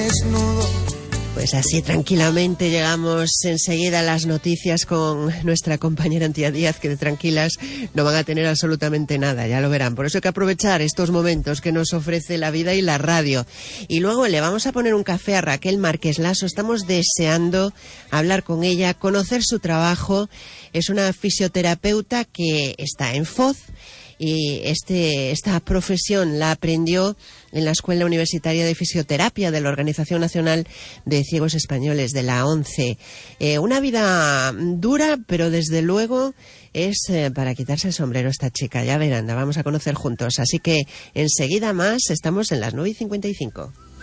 desnudo. Pues así tranquilamente llegamos enseguida a las noticias con nuestra compañera Antía Díaz, que de tranquilas no van a tener absolutamente nada, ya lo verán. Por eso hay que aprovechar estos momentos que nos ofrece la vida y la radio. Y luego le vamos a poner un café a Raquel Márquez Lasso. Estamos deseando hablar con ella, conocer su trabajo. Es una fisioterapeuta que está en Foz. Y esta profesión la aprendió en la Escuela Universitaria de Fisioterapia de la Organización Nacional de Ciegos Españoles, de la ONCE. Una vida dura, pero desde luego es para quitarse el sombrero esta chica. Ya verán, la vamos a conocer juntos. Así que enseguida más, estamos en las 9:55.